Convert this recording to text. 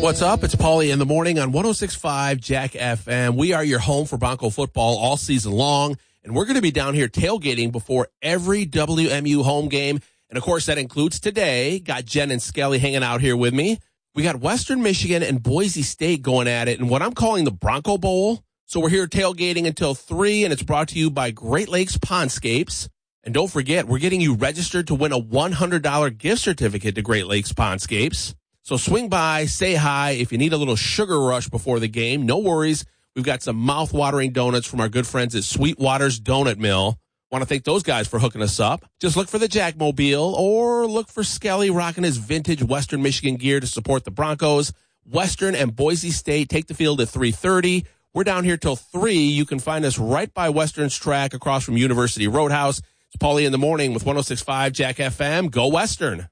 What's up? It's Paulie in the morning on 106.5 Jack FM. We are your home for Bronco football all season long, and we're going to be down here tailgating before every WMU home game. And, of course, that includes today. Got Jen and Skelly hanging out here with me. We got Western Michigan and Boise State going at it in what I'm calling the Bronco Bowl. So we're here tailgating until 3, and it's brought to you by Great Lakes Pondscapes. And don't forget, we're getting you registered to win a $100 gift certificate to Great Lakes Pondscapes. So swing by, say hi. If you need a little sugar rush before the game, no worries. We've got some mouth-watering donuts from our good friends at Sweetwater's Donut Mill. Want to thank those guys for hooking us up. Just look for the Jackmobile or look for Skelly rocking his vintage Western Michigan gear to support the Broncos. Western and Boise State take the field at 3:30. We're down here till 3. You can find us right by Western's track across from University Roadhouse. It's Paulie in the morning with 106.5 Jack FM. Go Western.